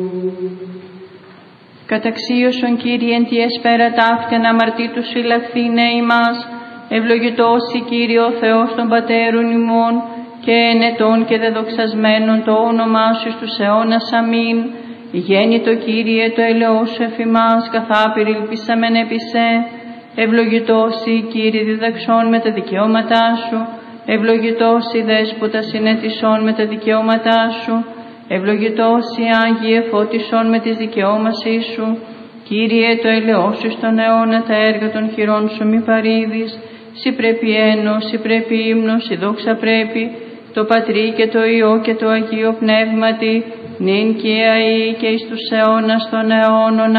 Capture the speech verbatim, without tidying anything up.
Καταξίωσον Κύριε εν τη εσπέρα ταύτιαν αμαρτήτους συλλαχθήνε ημάς, ευλογητός η Κύριε ο Θεός των πατέρων ημών, και ενετών και δεδοξασμένων το όνομά σου στους αιώνας αμήν. Γέννητο Κύριε το ελαιός σου εφ' ημάς, καθάπηρ ελπίσαμεν επί σε. Ευλογητός η Κύριε διδαξών με τα δικαιώματά σου, ευλογητός η Δέσποτα συνέτησών με τα δικαιώματά σου, ευλογητός η Άγιε φώτισον με τις δικαιώμασή σου. Κύριε το ελαιός σου στον αιώνα τα έργα των χειρών σου μη παρήδεις, σοι πρέπει ένος, σοι πρέπει ύμνος, σοι δόξα πρέπει, το Πατρί και το Υιό και το Αγίο Πνεύματι, νυν και αεί και εις τους αιώνας των αιώνων.